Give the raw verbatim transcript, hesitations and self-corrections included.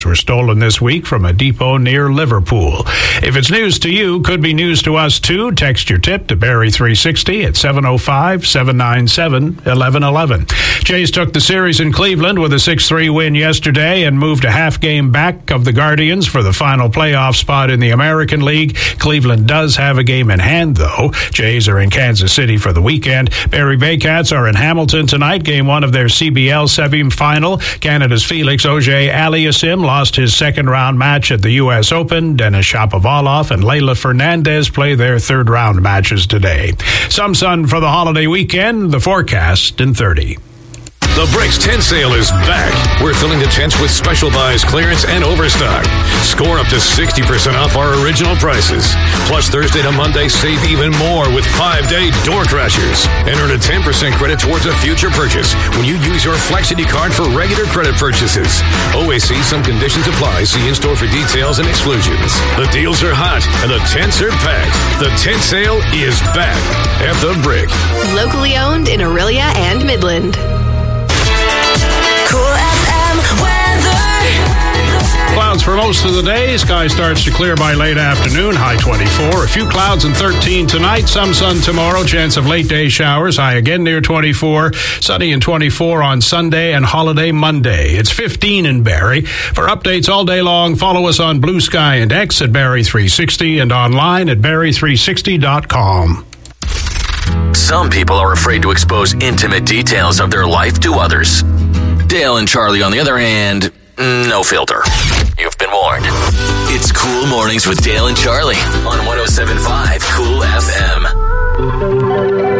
were stolen this week from a depot near Liverpool. If it's news to you, could be news to us too. Text your tip to Barrie three sixty at seven oh five, seven nine seven, one one one one. Jays took the series in Cleveland with a six three win yesterday and moved a half game back of the Guardians for the final playoff spot in the American League. Cleveland does have a game in hand, though. Jays are in Kansas City for the weekend. Barrie Baycats are in Hamilton tonight, game one of their C B L semi-final. Canada's Felix Auger-Aliassime lost his second round match at the U S Open. Denis Shapovalov and Leylah Fernandez play their third round matches today. Some sun for the holiday weekend. The forecast in thirty. The Bricks tent sale is back. We're filling the tents with special buys, clearance, and overstock. Score up to sixty percent off our original prices. Plus, Thursday to Monday, save even more with five-day door crashers. And earn a ten percent credit towards a future purchase when you use your Flexity card for regular credit purchases. Always see some conditions apply. See in-store for details and exclusions. The deals are hot, and the tents are packed. The tent sale is back at The Brick. Locally owned in Orillia and Midland. Cool F M weather. Clouds for most of the day. Sky starts to clear by late afternoon. High twenty-four. A few clouds and thirteen tonight. Some sun tomorrow. Chance of late day showers. High again near twenty-four. Sunny and twenty-four on Sunday and holiday Monday. It's fifteen in Barrie. For updates all day long, follow us on Blue Sky and X at Barrie three sixty and online at barrie three sixty dot com. Some people are afraid to expose intimate details of their life to others. Dale and Charlie, on the other hand, no filter. You've been warned. It's Cool Mornings with Dale and Charlie on one oh seven point five Cool F M.